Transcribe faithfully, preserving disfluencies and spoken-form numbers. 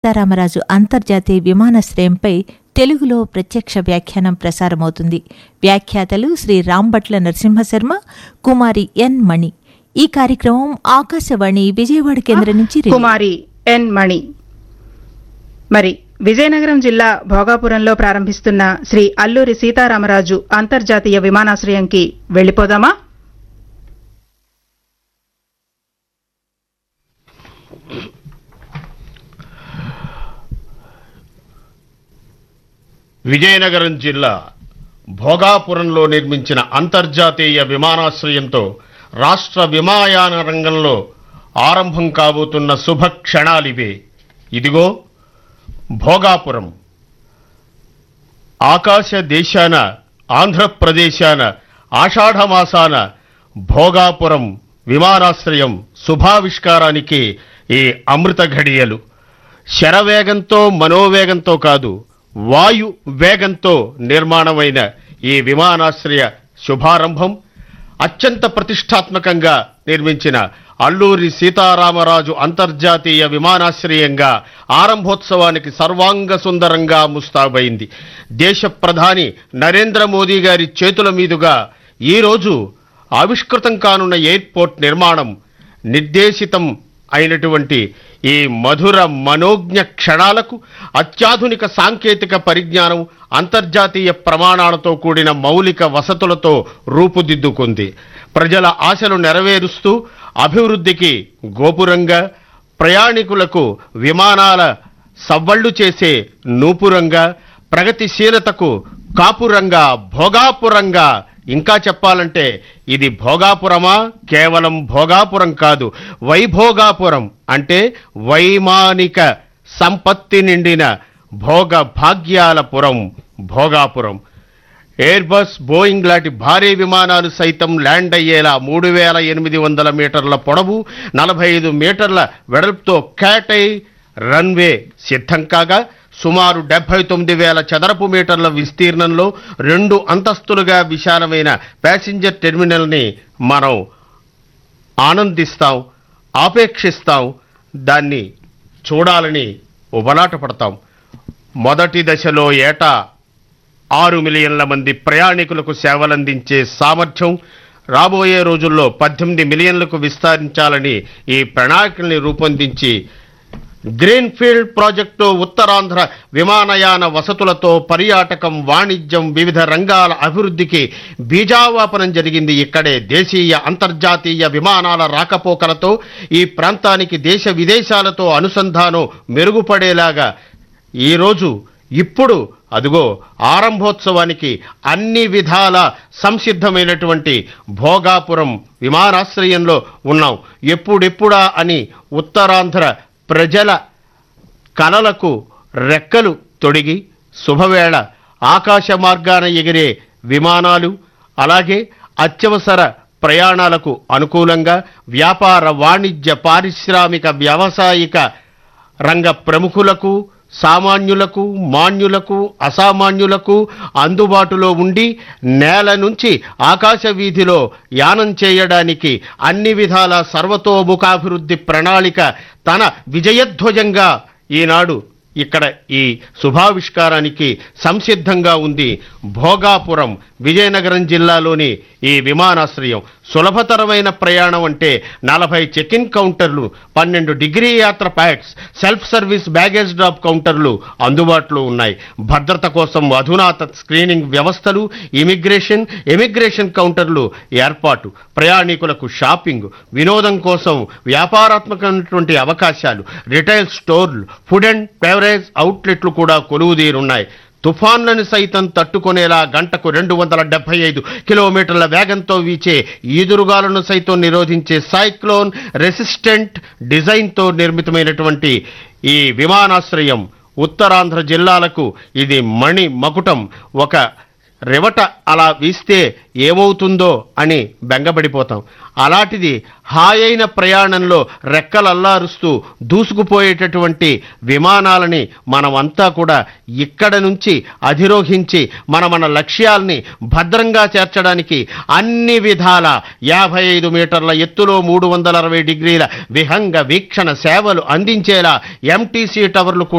సీతారామరాజు అంతర్జాతీయ విమానాశ్రయంపై తెలుగులో ప్రత్యక్ష వ్యాఖ్యానం ప్రసారమవుతుంది. వ్యాఖ్యాతలు శ్రీ రాంభట్ల నరసింహశర్మ, కుమారి ఎన్ మణి. ఈ కార్యక్రమం ఆకాశవాణి విజయవాడ కేంద్రం నుంచి రిలే. కుమారి ఎన్ మణి. మరి విజయనగరం జిల్లా భోగాపురంలో ప్రారంభిస్తున్న శ్రీ అల్లూరి సీతారామరాజు అంతర్జాతీయ విమానాశ్రయంకి వెళ్లిపోదామా? విజయనగరం జిల్లా భోగాపురంలో నిర్మించిన అంతర్జాతీయ విమానాశ్రయంతో రాష్ట్ర విమానయాన రంగంలో ఆరంభం కాబోతున్న శుభ క్షణాలివే. ఇదిగో భోగాపురం. ఆకాశ దేశాన ఆంధ్రప్రదేశాన ఆషాఢమాసాన భోగాపురం విమానాశ్రయం శుభావిష్కారానికి ఈ అమృత ఘడియలు. శరవేగంతో మనోవేగంతో కాదు, వాయు వేగంతో నిర్మాణమైన ఈ విమానాశ్రయ శుభారంభం అత్యంత ప్రతిష్టాత్మకంగా నిర్మించిన అల్లూరి సీతారామరాజు అంతర్జాతీయ విమానాశ్రయంగా ఆరంభోత్సవానికి సర్వాంగ సుందరంగా ముస్తాబైంది. దేశ ప్రధాని నరేంద్ర మోదీ గారి చేతుల మీదుగా ఈరోజు ఆవిష్కృతం కానున్న ఎయిర్పోర్ట్ నిర్మాణం నిర్దేశితం అయినటువంటి ఈ మధుర మనోజ్ఞ క్షణాలకు అత్యాధునిక సాంకేతిక పరిజ్ఞానం, అంతర్జాతీయ ప్రమాణాలతో కూడిన మౌలిక వసతులతో రూపుదిద్దుకుంది. ప్రజల ఆశలు నెరవేరుస్తూ అభివృద్ధికి గోపురంగా, ప్రయాణికులకు విమానాల సవ్వళ్లు చేసే నూపురంగా, ప్రగతిశీలతకు కాపురంగా, భోగాపురంగా. ఇంకా చెప్పాలంటే ఇది భోగాపురమా? కేవలం భోగాపురం కాదు, వైభోగాపురం. అంటే వైమానిక సంపత్తి నిండిన భోగ భాగ్యాల పురం భోగాపురం. ఎయిర్బస్, బోయింగ్ లాంటి భారీ విమానాలు సైతం ల్యాండ్ అయ్యేలా మూడు వేల ఎనిమిది వందల మీటర్ల పొడవు, నలభై ఐదు మీటర్ల వెడల్పుతో క్యాటై రన్వే సిద్ధం కాగా, సుమారు డెబ్బై తొమ్మిది వేల చదరపు మీటర్ల విస్తీర్ణంలో రెండు అంతస్తులుగా విశాలమైన ప్యాసింజర్ టెర్మినల్ని మనం ఆనందిస్తాం, ఆపేక్షిస్తాం, దాన్ని చూడాలని ఉబలాట పడతాం. మొదటి దశలో ఏటా ఆరు మిలియన్ల మంది ప్రయాణికులకు సేవలందించే సామర్థ్యం, రాబోయే రోజుల్లో పద్దెనిమిది మిలియన్లకు విస్తరించాలని ఈ ప్రణాళికల్ని రూపొందించి గ్రీన్ఫీల్డ్ ప్రాజెక్టు ఉత్తరాంధ్ర విమానయాన వసతులతో పర్యాటకం, వాణిజ్యం, వివిధ రంగాల అభివృద్ధికి బీజావాపనం జరిగింది. ఇక్కడే దేశీయ అంతర్జాతీయ విమానాల రాకపోకలతో ఈ ప్రాంతానికి దేశ విదేశాలతో అనుసంధానం మెరుగుపడేలాగా ఈరోజు ఇప్పుడు అదిగో ఆరంభోత్సవానికి అన్ని విధాల సంసిద్ధమైనటువంటి భోగాపురం విమానాశ్రయంలో ఉన్నాం. ఎప్పుడెప్పుడా అని ఉత్తరాంధ్ర ప్రజల కలలకు రెక్కలు తొడిగి శుభవేళ ఆకాశ మార్గాన ఎగిరే విమానాలు, అలాగే అత్యవసర ప్రయాణాలకు అనుకూలంగా వ్యాపార, వాణిజ్య, పారిశ్రామిక, వ్యావసాయిక రంగ ప్రముఖులకు, సామాన్యులకు, మాన్యులకు, అసామాన్యులకు అందుబాటులో ఉండి నేల నుంచి ఆకాశ వీధిలో యానం చేయడానికి అన్ని విధాల సర్వతోముఖాభివృద్ధి ప్రణాళిక తన విజయధ్వజంగా ఈనాడు ఇక్కడ ఈ శుభావిష్కారానికి సంసిద్ధంగా ఉంది భోగాపురం. విజయనగరం జిల్లాలోని ఈ విమానాశ్రయం సులభతరమైన ప్రయాణం అంటే నలభై చెక్ ఇన్ కౌంటర్లు, పన్నెండు డిగ్రీ యాత్ర pods, self service baggage drop కౌంటర్లు అందుబాటులో ఉన్నాయి. భద్రత కోసం అధునాత స్క్రీనింగ్ వ్యవస్థలు, ఇమిగ్రేషన్ ఎమిగ్రేషన్ కౌంటర్లు ఏర్పాటు, ప్రయాణికులకు షాపింగ్, వినోదం కోసం వ్యాపారాత్మకమైనటువంటి అవకాశాలు, రిటైల్ స్టోర్లు, ఫుడ్ అండ్ బెవరేజ్ అవుట్లెట్లు కూడా కొలువుదీరున్నాయి. తుఫాన్లను సైతం తట్టుకునేలా గంటకు రెండు వందల డెబ్బై ఐదు కిలోమీటర్ల వేగంతో వీచే ఈదురుగాలను సైతం నిరోధించే సైక్లోన్ రెసిస్టెంట్ డిజైన్తో నిర్మితమైనటువంటి ఈ విమానాశ్రయం ఉత్తరాంధ్ర జిల్లాలకు ఇది మణి మకుటం. ఒక రెవట అలా వీస్తే ఏమవుతుందో అని బెంగపడిపోతాం. అలాంటిది హాయైన ప్రయాణంలో రెక్కలల్లారుస్తూ దూసుకుపోయేటటువంటి విమానాలని మనమంతా కూడా ఇక్కడ నుంచి అధిరోహించి మన మన లక్ష్యాల్ని భద్రంగా చేర్చడానికి అన్ని విధాల యాభై ఐదు మీటర్ల ఎత్తులో మూడు వందల అరవై డిగ్రీల విహంగ వీక్షణ సేవలు అందించేలా ఎంటీసీ టవర్లు